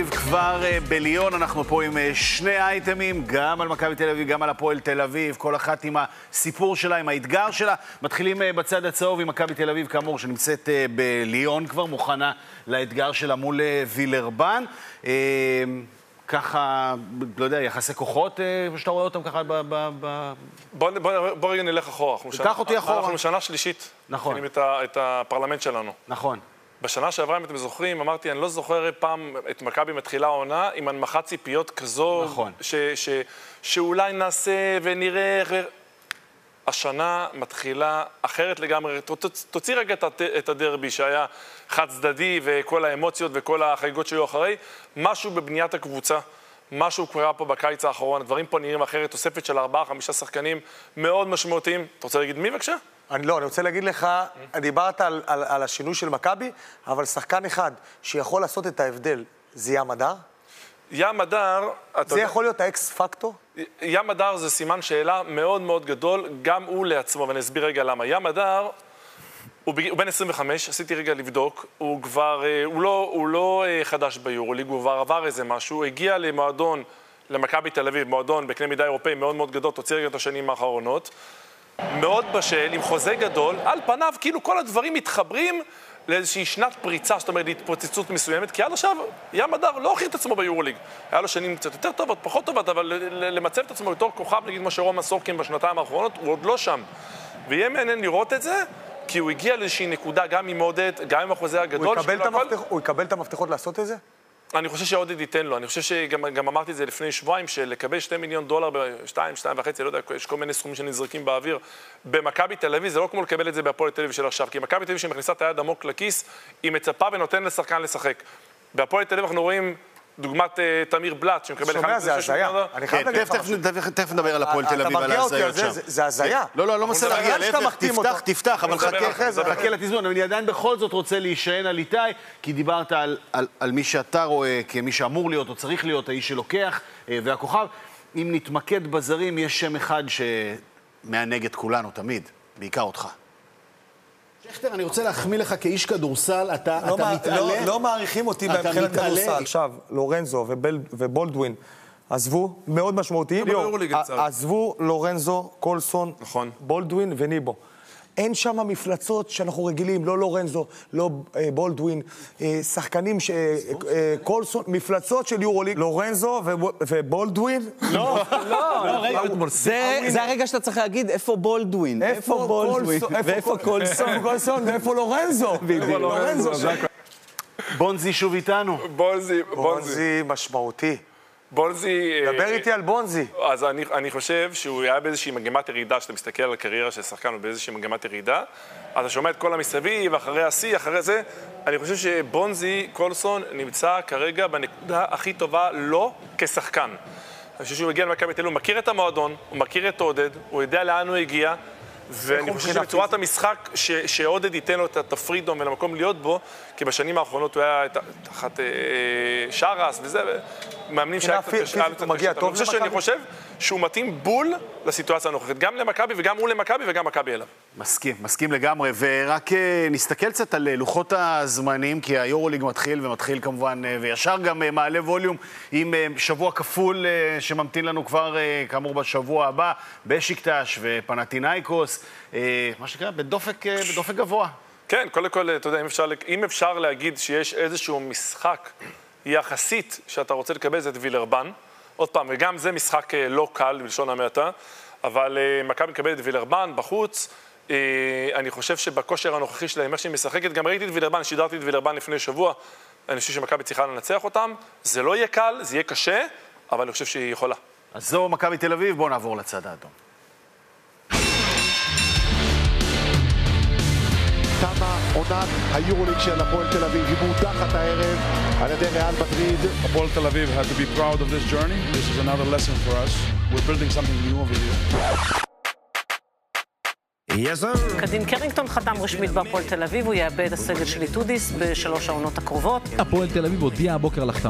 כבר בליון, אנחנו פה עם שני אייטמים, גם על מכבי תל אביב, גם על הפועל תל אביב, כל אחת עם הסיפור שלה, עם האתגר שלה. מתחילים בצד הצהוב עם מכבי תל אביב, כאמור, שנמצאת בליון כבר, מוכנה לאתגר שלה מול וילרבן. ככה, לא יודע, יחסי כוחות, שאתה רואה אותם ככה בוא רגע נלך אחורה. קח אותי אחורה. אנחנו שנה שלישית. נכון. את הפרלמנט שלנו. נכון. בשנה שעברה, אם אתם זוכרים, אמרתי, אני לא זוכר פעם את מכבי מתחילה העונה עם הנמכת ציפיות כזו, נכון. שאולי נעשה ונראה. השנה מתחילה אחרת לגמרי. תוציא רגע את הדרבי שהיה חד צדדי וכל האמוציות וכל החגיגות שהיו אחרי. משהו בבניית הקבוצה, משהו קרה פה בקיץ האחרון, הדברים פה נראים אחרת, תוספת של 4-5 שחקנים מאוד משמעותיים. אתה רוצה להגיד מי בבקשה? אני רוצה להגיד לך, דיברת על השינוי של מכבי, אבל שחקן אחד שיכול לעשות את ההבדל, זה ים הדר? ים הדר... זה יכול להיות האקס פקטור? ים הדר זה סימן שאלה מאוד מאוד גדול, גם הוא לעצמו, ואני אסביר רגע למה. ים הדר, הוא בן 25, עשיתי רגע לבדוק, הוא כבר, הוא לא חדש ביורוליג, הוא כבר עבר איזה משהו, הוא הגיע למועדון, למכבי תל אביב, מועדון בקנה מידה אירופאי מאוד מאוד גדול, תוציא רגע את השנים האחרונות, מאוד בשל, עם חוזה גדול, על פניו כאילו כל הדברים מתחברים לאיזושהי שנת פריצה, זאת אומרת, להתפוצצות מסוימת, כי עד עכשיו ים הדר לא הוכיח את עצמו ביורוליג. היה לו שנים קצת יותר טובות, פחות טובות, אבל למצב את עצמו בתור כוכב, נגיד כמו שרומן סורקין בשנתיים האחרונות, הוא עוד לא שם. ויהיה מעניין לראות את זה, כי הוא הגיע לאיזושהי נקודה גם עם עודד, גם עם החוזה הגדול. הוא יקבל את המפתחות לעשות את זה? אני חושב שעודד ייתן לו. אני חושב שגם אמרתי את זה לפני שבועיים, שלקבל $2 מיליון ב-2.5, לא יודע, יש כל מיני סכומים שנזרקים באוויר. במכבי תל אביב זה לא כמו לקבל את זה בהפועל תל אביב של עכשיו, כי מכבי תל אביב שמכניסה את היד עמוק לכיס, היא מצפה ונותן לשחקן לשחק. בהפועל תל אביב אנחנו רואים דוגמת תמיר בלט, שמקבל... שומע, זה הזיה. תכף נדבר על הפועל תל אביב, על ההזיות שם. זה הזיה. לא מנסה להגיע, תפתח, אבל חכה לתזמון. אני עדיין בכל זאת רוצה להישען על איתי, כי דיברת על מי שאתה רואה כמי שאמור להיות או צריך להיות האיש שלוקח והכוכב. אם נתמקד בזרים, יש שם אחד שמענג את כולנו תמיד, בעיקר אותך. שכתר, אני רוצה להחמיא לך כאיש כדורסל, אתה מתעלה... לא מעריכים אותי מבחינת כדורסל. עכשיו, לורנזו ובולדווין עזבו, מאוד משמעותיים. עזבו לורנזו, קולסון, בולדווין וניבו. אין שם מפלצות שאנחנו רגילים, לא לורנזו, לא בולדווין, שחקנים קולסון, מפלצות של יורוליג, לורנזו ובולדווין. לא, זה הרגע שאתה צריך להגיד איפה בולדווין, איפה בולדווין, ואיפה קולסון. קולסון ואיפה לורנזו. בונזי שוב איתנו. בונזי משמעותי. בונזי... דבר איתי על בונזי. אז אני חושב שהוא היה באיזושהי מגמת ירידה, שאתה מסתכל על הקריירה של שחקן, הוא באיזושהי מגמת ירידה, אתה שומע את כל המסביב, אחרי השיא, אחרי זה, אני חושב שבונזי קולסון נמצא כרגע בנקודה הכי טובה לא כשחקן. אני חושב שהוא הגיע למכבי תל אביב, הוא מכיר את המועדון, הוא מכיר את עודד, הוא יודע לאן הוא הגיע, ואני חושב שבצורת המשחק שעודד ייתן לו את התפרידום ולמקום להיות בו, כי בשנים האחרונות הוא היה תחת שרס וזה, מאמנים שהיה קצת מגיע טוב למכבי. אני חושב שהוא מתאים בול לסיטואציה הנוכחית, גם למכבי וגם הוא למכבי וגם מכבי אליו. מסכים לגמרי, ורק נסתכל קצת על לוחות הזמנים, כי היורוליג מתחיל כמובן, וישר גם מעלה ווליום עם שבוע כפול שממתין לנו כבר כאמור בשבוע הבא, בשיקטש ופנתינייקוס, מה שנקרא, בדופק גבוה. כן, קודם כל, אתה יודע, אם אפשר להגיד שיש איזשהו משחק יחסית שאתה רוצה לקבל, זה את וילרבן. עוד פעם, וגם זה משחק לא קל, בלשון המעטה, אבל מכבי מקבלת את וילרבן בחוץ. אני חושב שבכושר הנוכחי שלהם, איך שהיא משחקת, גם ראיתי את וילרבן, שידרתי את וילרבן לפני שבוע, אני חושב שמכבי צריכה לנצח אותם. זה לא יהיה קל, זה יהיה קשה, אבל אני חושב שהיא יכולה. אז זו מכבי תל אביב, בואו נעבור לצד האדום. תמה עונת היורוליג של הפועל תל אביב, היא מודחת הערב על ידי ריאל מדריד. הפועל תל אביב had to be proud of this journey. This is another lesson for us. We're building something new over here. קדין קרינגטון חתם רשמית בהפועל תל אביב, הוא יאבד הסגל של איטודיס בשלוש העונות הקרובות. הפועל תל אביב הודיע הבוקר על החתמה